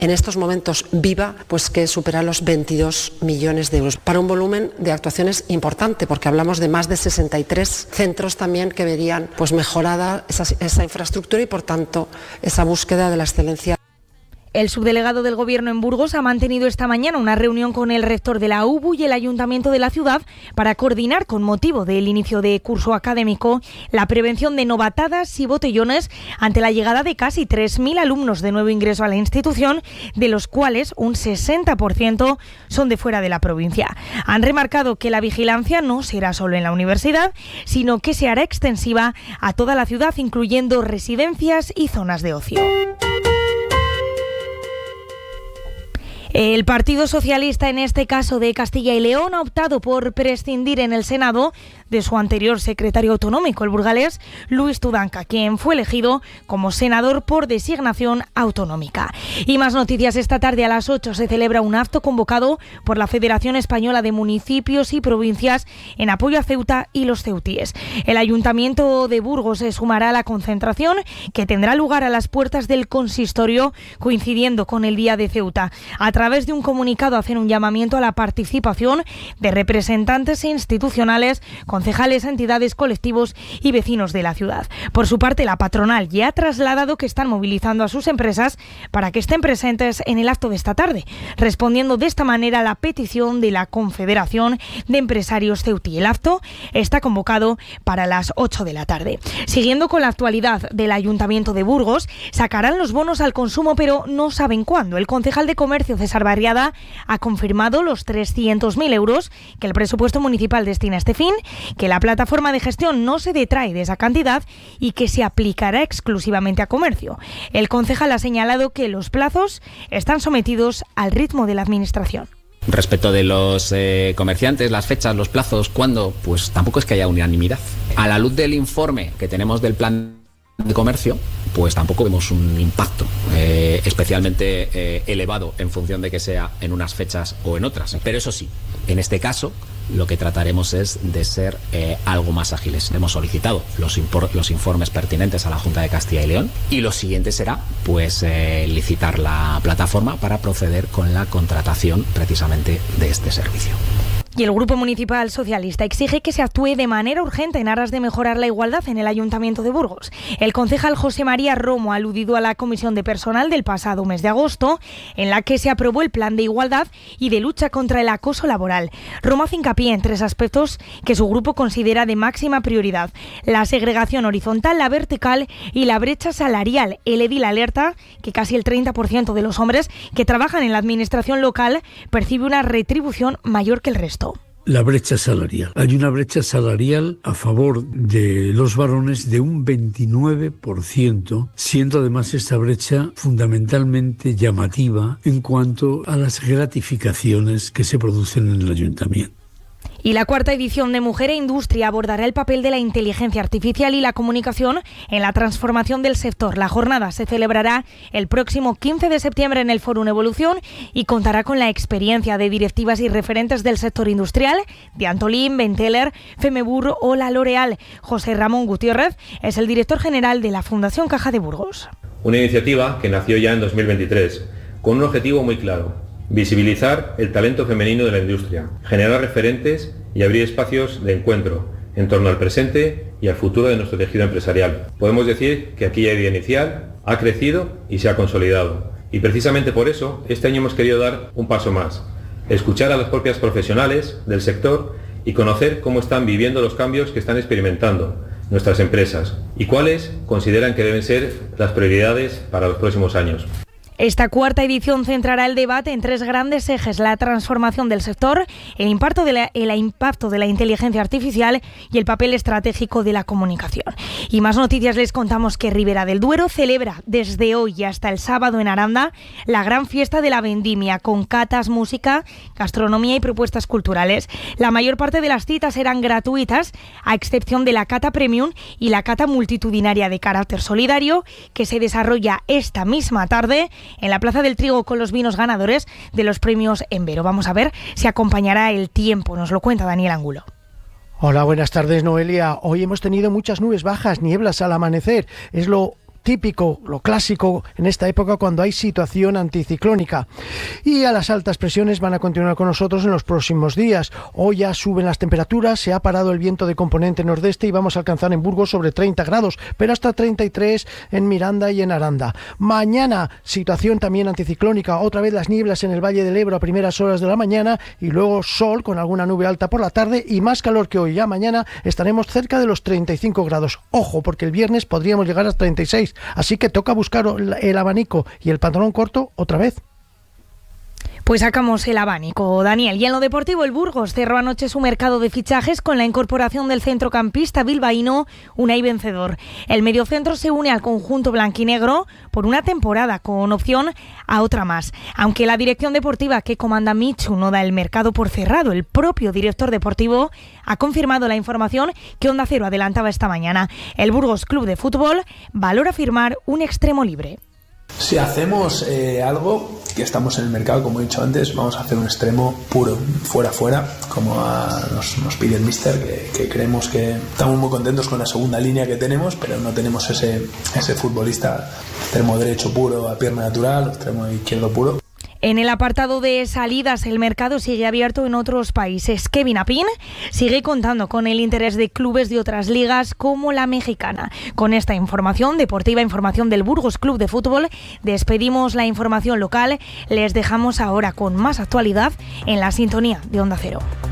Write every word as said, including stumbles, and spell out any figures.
en estos momentos viva, pues que supera los veintidós millones de euros, para un volumen de actuaciones importante, porque hablamos de más de sesenta y tres centros también que verían pues mejorada esa, esa infraestructura y por tanto esa búsqueda de la excelencia. El subdelegado del Gobierno en Burgos ha mantenido esta mañana una reunión con el rector de la U B U y el Ayuntamiento de la ciudad para coordinar, con motivo del inicio de curso académico, la prevención de novatadas y botellones ante la llegada de casi tres mil alumnos de nuevo ingreso a la institución, de los cuales un sesenta por ciento son de fuera de la provincia. Han remarcado que la vigilancia no será solo en la universidad, sino que se hará extensiva a toda la ciudad, incluyendo residencias y zonas de ocio. El Partido Socialista, en este caso de Castilla y León, ha optado por prescindir en el Senado de su anterior secretario autonómico, el burgalés Luis Tudanca, quien fue elegido como senador por designación autonómica. Y más noticias: esta tarde a las ocho se celebra un acto convocado por la Federación Española de Municipios y Provincias en apoyo a Ceuta y los ceutíes. El Ayuntamiento de Burgos se sumará a la concentración, que tendrá lugar a las puertas del consistorio, coincidiendo con el Día de Ceuta. A través de un comunicado hacen un llamamiento a la participación de representantes institucionales, concejales, entidades, colectivos y vecinos de la ciudad. Por su parte, la patronal ya ha trasladado que están movilizando a sus empresas para que estén presentes en el acto de esta tarde, respondiendo de esta manera a la petición de la Confederación de Empresarios Ceutí. El acto está convocado para las ocho de la tarde. Siguiendo con la actualidad del Ayuntamiento de Burgos, sacarán los bonos al consumo, pero no saben cuándo. El concejal de Comercio, César Barriada, ha confirmado los trescientos mil euros que el presupuesto municipal destina a este fin, que la plataforma de gestión no se detrae de esa cantidad y que se aplicará exclusivamente a comercio. El concejal ha señalado que los plazos están sometidos al ritmo de la Administración. Respecto de los eh, comerciantes, las fechas, los plazos, ¿cuándo? Pues tampoco es que haya unanimidad. A la luz del informe que tenemos del plan de comercio, pues tampoco vemos un impacto eh, especialmente eh, elevado en función de que sea en unas fechas o en otras. Pero eso sí, en este caso lo que trataremos es de ser eh, algo más ágiles. Hemos solicitado los, impor- los informes pertinentes a la Junta de Castilla y León y lo siguiente será pues eh, licitar la plataforma para proceder con la contratación precisamente de este servicio. Y el Grupo Municipal Socialista exige que se actúe de manera urgente en aras de mejorar la igualdad en el Ayuntamiento de Burgos. El concejal José María Romo ha aludido a la comisión de personal del pasado mes de agosto, en la que se aprobó el plan de igualdad y de lucha contra el acoso laboral. Romo hace hincapié en tres aspectos que su grupo considera de máxima prioridad: la segregación horizontal, la vertical y la brecha salarial. El edil alerta que casi el treinta por ciento de los hombres que trabajan en la administración local percibe una retribución mayor que el resto. La brecha salarial. Hay una brecha salarial a favor de los varones de un veintinueve por ciento, siendo además esta brecha fundamentalmente llamativa en cuanto a las gratificaciones que se producen en el ayuntamiento. Y la cuarta edición de Mujer e Industria abordará el papel de la inteligencia artificial y la comunicación en la transformación del sector. La jornada se celebrará el próximo quince de septiembre en el Fórum Evolución y contará con la experiencia de directivas y referentes del sector industrial, de Antolín, Benteler, Femebur o la L'Oréal. José Ramón Gutiérrez es el director general de la Fundación Caja de Burgos. Una iniciativa que nació ya en dos mil veintitrés, con un objetivo muy claro: visibilizar el talento femenino de la industria, generar referentes y abrir espacios de encuentro en torno al presente y al futuro de nuestro tejido empresarial. Podemos decir que aquella idea inicial ha crecido y se ha consolidado. Y precisamente por eso, este año hemos querido dar un paso más: escuchar a las propias profesionales del sector y conocer cómo están viviendo los cambios que están experimentando nuestras empresas y cuáles consideran que deben ser las prioridades para los próximos años. Esta cuarta edición centrará el debate en tres grandes ejes: la transformación del sector, el impacto de la, el impacto de la inteligencia artificial y el papel estratégico de la comunicación. Y más noticias: les contamos que Ribera del Duero celebra desde hoy hasta el sábado en Aranda la gran fiesta de la vendimia, con catas, música, gastronomía y propuestas culturales. La mayor parte de las citas serán gratuitas, a excepción de la cata premium y la cata multitudinaria de carácter solidario, que se desarrolla esta misma tarde en la Plaza del Trigo con los vinos ganadores de los premios Envero. Vamos a ver si acompañará el tiempo, nos lo cuenta Daniel Angulo. Hola, buenas tardes, Noelia. Hoy hemos tenido muchas nubes bajas, nieblas al amanecer. Es lo típico, lo clásico en esta época cuando hay situación anticiclónica. Y a las altas presiones van a continuar con nosotros en los próximos días. Hoy ya suben las temperaturas, se ha parado el viento de componente nordeste y vamos a alcanzar en Burgos sobre treinta grados, pero hasta treinta y tres en Miranda y en Aranda. Mañana, situación también anticiclónica, otra vez las nieblas en el Valle del Ebro a primeras horas de la mañana y luego sol con alguna nube alta por la tarde y más calor que hoy. Ya mañana estaremos cerca de los treinta y cinco grados. Ojo, porque el viernes podríamos llegar a treinta y seis, así que toca buscar el abanico y el pantalón corto otra vez. Pues sacamos el abanico, Daniel. Y en lo deportivo, el Burgos cerró anoche su mercado de fichajes con la incorporación del centrocampista bilbaíno Unai Vencedor. El mediocentro se une al conjunto blanquinegro por una temporada con opción a otra más. Aunque la dirección deportiva que comanda Michu no da el mercado por cerrado, el propio director deportivo ha confirmado la información que Onda Cero adelantaba esta mañana. El Burgos Club de Fútbol valora firmar un extremo libre. Si hacemos eh, algo, que estamos en el mercado, como he dicho antes, vamos a hacer un extremo puro, fuera, fuera, como a, nos, nos pide el míster, que, que creemos que estamos muy contentos con la segunda línea que tenemos, pero no tenemos ese, ese futbolista extremo derecho puro a pierna natural, extremo izquierdo puro. En el apartado de salidas, el mercado sigue abierto en otros países. Kevin Apin sigue contando con el interés de clubes de otras ligas como la mexicana. Con esta información deportiva, información del Burgos Club de Fútbol, despedimos la información local. Les dejamos ahora con más actualidad en la sintonía de Onda Cero.